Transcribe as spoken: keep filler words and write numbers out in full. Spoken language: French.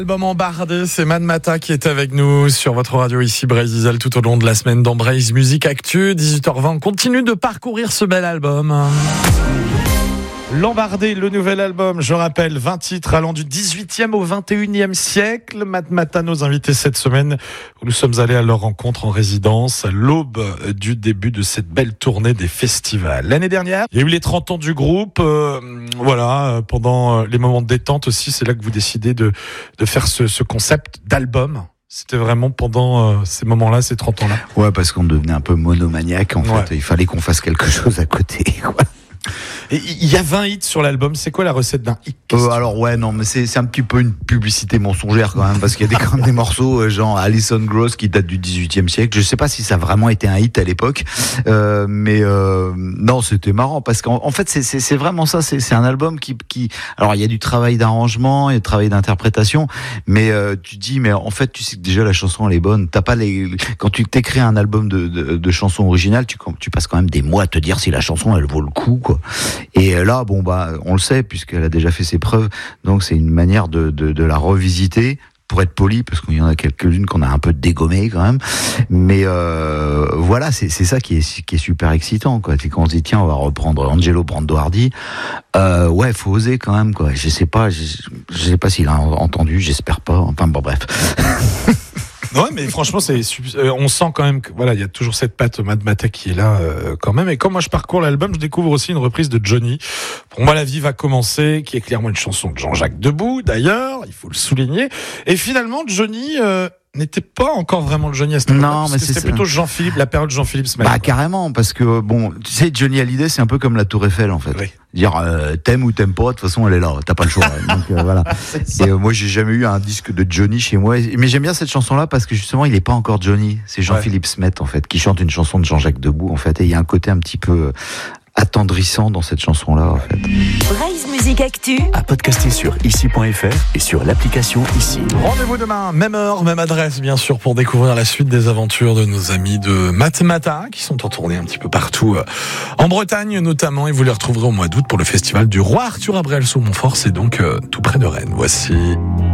Album embardé, c'est Matmata qui est avec nous sur votre radio ici Bray Diesel tout au long de la semaine dans Bray's Musique Actu. dix-huit heures vingt, on continue de parcourir ce bel album. L'Embardé, le nouvel album, je rappelle, vingt titres allant du dix-huitième au vingt et unième siècle. Matmata, nos invités cette semaine, où nous sommes allés à leur rencontre en résidence à l'aube du début de cette belle tournée des festivals. L'année dernière, il y a eu les trente ans du groupe. Euh, voilà, pendant les moments de détente aussi, c'est là que vous décidez de, de faire ce, ce concept d'album. C'était vraiment pendant euh, ces moments-là, ces trente ans-là. Ouais, parce qu'on devenait un peu monomaniaque, en ouais. fait. Il fallait qu'on fasse quelque chose à côté, quoi. Et il y a vingt hits sur l'album. C'est quoi la recette d'un hit? euh, Alors ouais, non, mais c'est c'est un petit peu une publicité mensongère quand même, parce qu'il y a des, quand même des morceaux euh, genre Alison Gross qui datent du dix-huitième siècle. Je sais pas si ça a vraiment été un hit à l'époque, euh, mais euh, non, c'était marrant parce qu'en en fait c'est c'est c'est vraiment ça. C'est c'est un album qui qui. Alors il y a du travail d'arrangement, il y a du travail d'interprétation, mais euh, tu dis mais en fait tu sais que déjà la chanson elle est bonne. T'as pas les quand tu t'écris un album de de, de chansons originales, tu tu passes quand même des mois à te dire si la chanson elle vaut le coup, quoi. Et là, bon bah, on le sait puisqu'elle a déjà fait ses preuves, donc c'est une manière de, de, de la revisiter pour être poli, parce qu'il y en a quelques-unes qu'on a un peu dégommées quand même. Mais euh, voilà, c'est, c'est ça qui est, qui est super excitant, quoi. C'est quand on se dit tiens, on va reprendre Angelo Branduardi. Euh, ouais, faut oser quand même, quoi. Je sais pas, je, je sais pas s'il a entendu, j'espère pas. Enfin bon, bref. Ouais, mais franchement, c'est, on sent quand même que voilà, il y a toujours cette patte Matmata qui est là euh, quand même. Et quand moi je parcours l'album, je découvre aussi une reprise de Johnny. Pour moi, la vie va commencer, qui est clairement une chanson de Jean-Jacques Debout, d'ailleurs, il faut le souligner. Et finalement, Johnny euh, n'était pas encore vraiment le Johnny à cette époque. Non, mais c'était c'est plutôt Jean-Philippe, la période Jean-Philippe Smith. Bah carrément, parce que bon, tu sais, Johnny Hallyday, c'est un peu comme la Tour Eiffel en fait. Oui. Dire euh, t'aimes ou t'aimes pas, de toute façon elle est là, t'as pas le choix. Donc euh, voilà. Et euh, moi j'ai jamais eu un disque de Johnny chez moi, mais j'aime bien cette chanson là parce que justement il est pas encore Johnny, c'est Jean-Philippe ouais. Smet en fait qui chante une chanson de Jean-Jacques Debout en fait, et il y a un côté un petit peu attendrissant dans cette chanson là en fait. Bray's Musique Actu à podcaster sur ici point f r et sur l'application Ici. Rendez-vous demain, même heure, même adresse bien sûr, pour découvrir la suite des aventures de nos amis de Matmata qui sont en tournée un petit peu partout en Bretagne notamment, et vous les retrouverez au mois d'août pour le festival du Roi Arthur à Bréal-sous-Montfort, c'est donc euh, tout près de Rennes. Voici